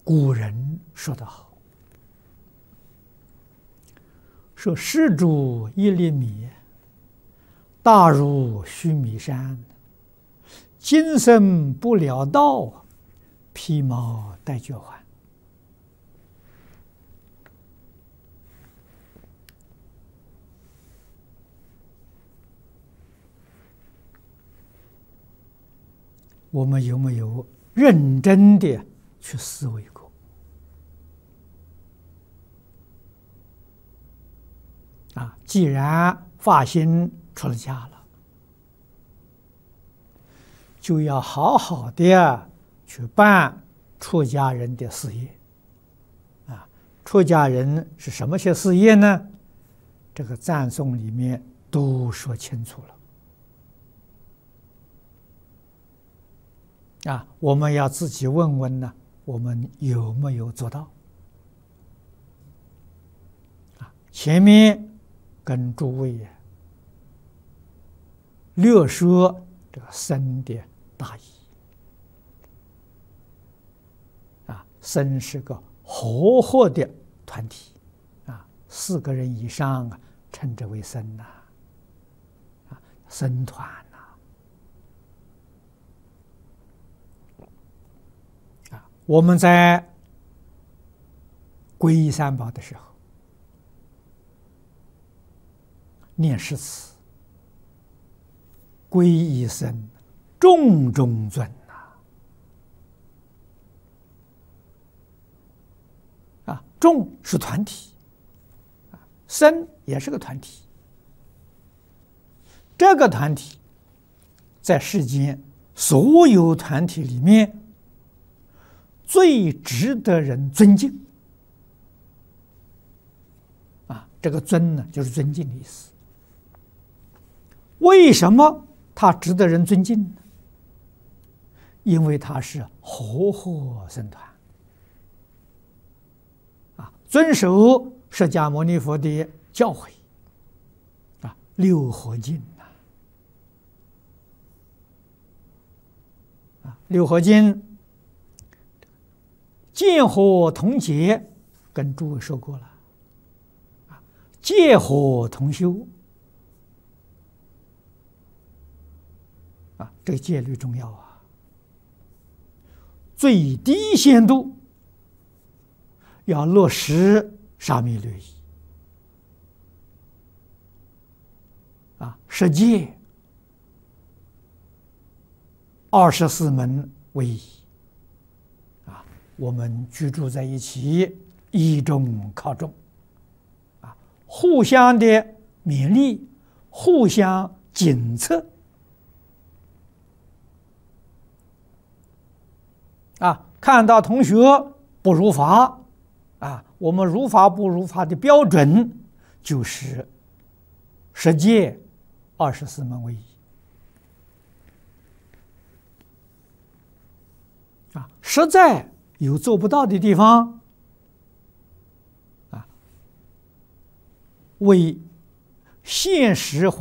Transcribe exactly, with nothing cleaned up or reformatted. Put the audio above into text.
古人说得好，说施主一粒米，大如须弥山，今生不了道，披毛戴角还。我们有没有认真的去思维过？啊，既然发心出了家了，就要好好的去办出家人的事业。啊，出家人是什么些事业呢？这个赞颂里面都说清楚了。啊，我们要自己问问呢，我们有没有做到？啊，前面跟诸位略说这个僧的大义。啊，僧是个和合的团体，啊，四个人以上啊，称之为僧呐，啊，僧团。我们在皈依三宝的时候，念诗词，皈依僧，众中尊呐！啊，众是团体，啊，僧也是个团体。这个团体在世间所有团体里面，最值得人尊敬。啊，这个尊呢，就是尊敬的意思。为什么他值得人尊敬呢？因为他是和合僧团，啊，遵守释迦牟尼佛的教诲，啊，六合敬呐，啊，六合敬。见火同结，跟诸位说过了，啊，戒火同修，啊，这个戒律重要啊。最低限度要落实沙弥律仪，啊，十戒，二十四门为宜。我们居住在一起，依中靠众，啊，互相的勉励，互相检测，啊，看到同学不如法，啊，我们如法不如法的标准就是十戒、二十四门为宜，啊，实在有做不到的地方，啊，为现实